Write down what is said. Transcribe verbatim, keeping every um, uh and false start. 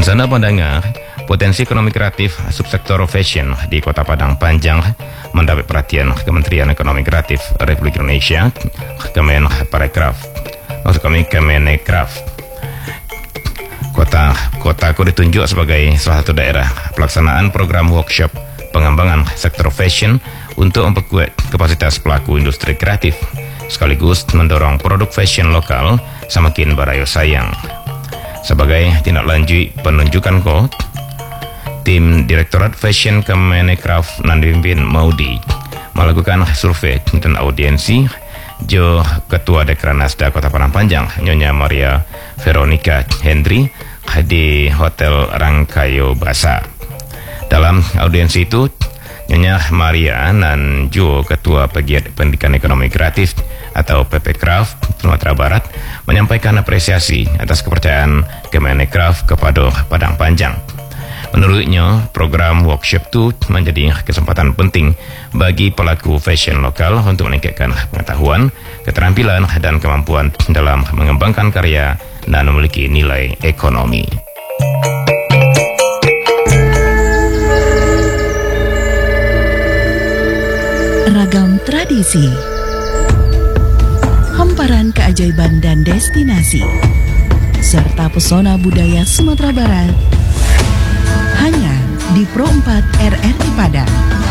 Anda pendengar, potensi ekonomi kreatif subsektor fashion di Kota Padang Panjang mendapat perhatian Kementerian Ekonomi Kreatif Republik Indonesia, Kemenparekraf, maksud kami Kemenekraf. Kota Kotaku ditunjuk sebagai salah satu daerah pelaksanaan program workshop pengembangan sektor fashion untuk memperkuat kapasitas pelaku industri kreatif, sekaligus mendorong produk fashion lokal semakin berayosayang. Sebagai tindak lanjut penunjukan kod, tim Direktorat Fashion Kemenekraf nan dipimpin Maudi melakukan survei dan audiensi Jo Ketua Dekranasda Kota Padang Panjang, Nyonya Maria Veronica Hendry di Hotel Rangkayo Basa. Dalam audiensi itu, Nyonya Maria dan Jo Ketua Pegiat Pendidikan Ekonomi Kreatif atau P P Kraf Sumatera Barat menyampaikan apresiasi atas kepercayaan Kemenekraf kepada Padang Panjang. Menurutnya, program workshop itu menjadi kesempatan penting bagi pelaku fashion lokal untuk meningkatkan pengetahuan, keterampilan, dan kemampuan dalam mengembangkan karya dan memiliki nilai ekonomi. Ragam tradisi, hamparan keajaiban dan destinasi, serta pesona budaya Sumatera Barat hanya di Pro empat R R I Padang.